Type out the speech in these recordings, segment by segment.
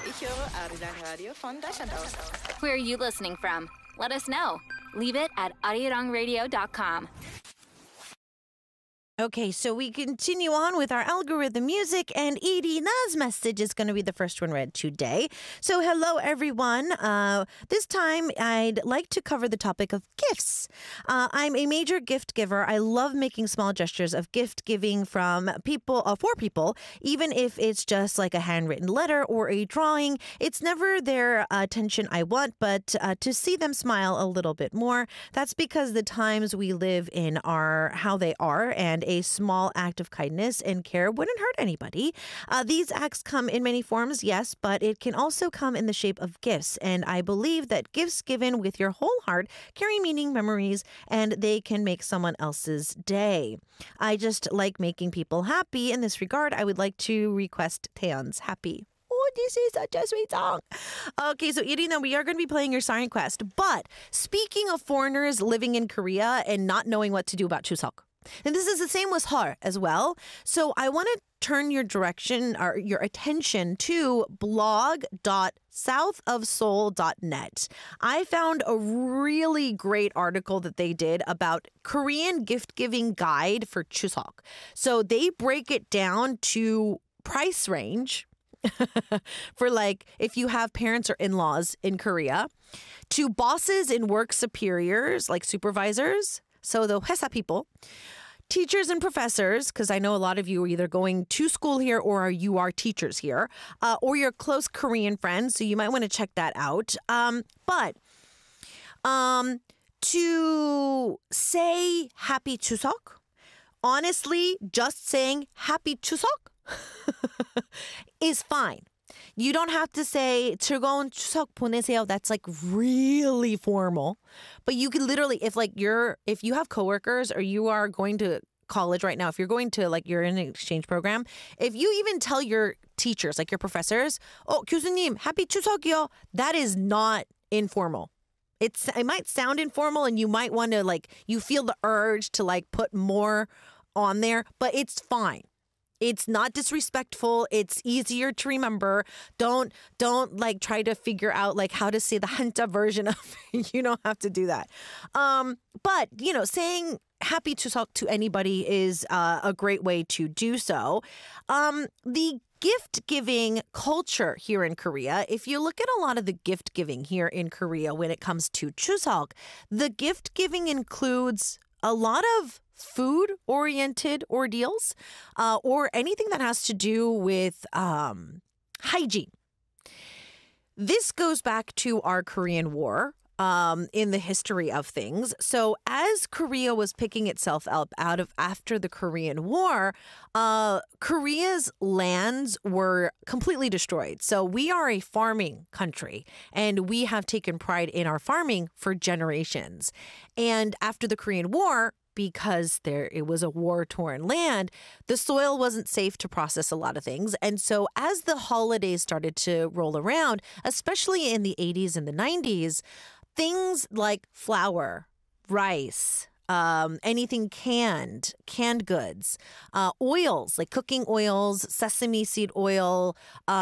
Ich höre Arirang Radio von Deutschland aus. Where are you listening from? Let us know. Leave it at arirangradio.com. Okay, so we continue on with our algorithm music, and Irina's message is going to be the first one read today. So hello, everyone. This time, I'd like to cover the topic of gifts. I'm a major gift giver. I love making small gestures of gift giving from people, for people, even if it's just like a handwritten letter or a drawing. It's never their attention I want, but to see them smile a little bit more. That's because the times we live in are how they are, and a small act of kindness and care wouldn't hurt anybody. These acts come in many forms, yes, but it can also come in the shape of gifts. And I believe that gifts given with your whole heart carry meaning, memories, and they can make someone else's day. I just like making people happy. In this regard, I would like to request Taeyeon's Happy. Oh, this is such a sweet song. Okay, so Irina, we are going to be playing your song request. But speaking of foreigners living in Korea and not knowing what to do about Chuseok, and this is the same with her as well. So I want to turn your direction or your attention to blog.southofseoul.net. I found a really great article that they did about Korean gift-giving guide for Chuseok. So they break it down to price range for like if you have parents or in-laws in Korea, to bosses and work superiors like supervisors, so the 회사 people, teachers and professors, because I know a lot of you are either going to school here or you are teachers here, or your close Korean friends, so you might want to check that out. But to say Happy Chuseok, honestly, just saying Happy Chuseok is fine. You don't have to say 즐거운 추석 보내세요. That's like really formal. But you can literally, if you have coworkers or you are going to college right now, if you're going to you're in an exchange program, if you even tell your teachers, like your professors, oh, 교수님, happy 추석이요, that is not informal. It might sound informal and you might want to you feel the urge to put more on there, but it's fine. It's not disrespectful. It's easier to remember. Don't try to figure out how to say the Hanja version of it. You don't have to do that. But saying Happy Chuseok to anybody is a great way to do so. The gift-giving culture here in Korea, if you look at a lot of the gift-giving here in Korea when it comes to Chuseok, the gift-giving includes a lot of food-oriented ordeals or anything that has to do with hygiene. This goes back to our Korean War in the history of things. So as Korea was picking itself up after the Korean War, Korea's lands were completely destroyed. So we are a farming country, and we have taken pride in our farming for generations. And after the Korean War, because it was a war-torn land, the soil wasn't safe to process a lot of things. And so as the holidays started to roll around, especially in the 80s and the 90s, things like flour, rice, anything canned goods, oils, like cooking oils, sesame seed oil,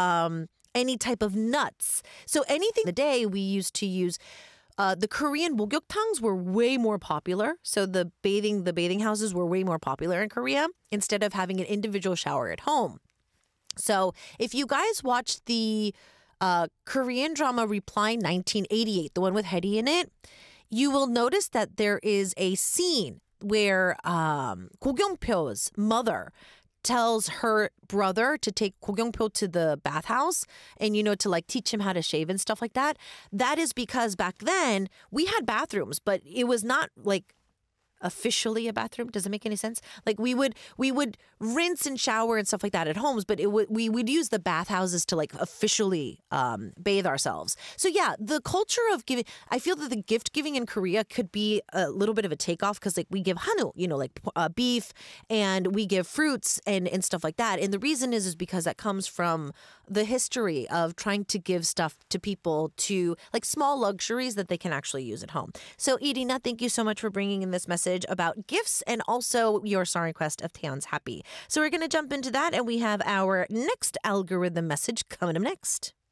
any type of nuts. So anything the day we used to use. The Korean 목욕탕s were way more popular. So the bathing houses were way more popular in Korea instead of having an individual shower at home. So if you guys watched the Korean drama Reply 1988, the one with Hedy in it, you will notice that there is a scene where Go Kyung-pyo's mother tells her brother to take Go Kyung-pyo to the bathhouse and, to teach him how to shave and stuff like that. That is because back then we had bathrooms, but it was not officially a bathroom. Does it make any sense? We would rinse and shower and stuff like that at homes, but we would use the bathhouses to officially bathe ourselves. So yeah, the culture of giving, I feel that the gift giving in Korea could be a little bit of a takeoff because we give hanu, beef, and we give fruits and stuff like that. And the reason is because that comes from the history of trying to give stuff to people to small luxuries that they can actually use at home. So Irina, thank you so much for bringing in this message about gifts and also your song request of Taeyeon's Happy. So we're going to jump into that, and we have our next algorithm message coming up next.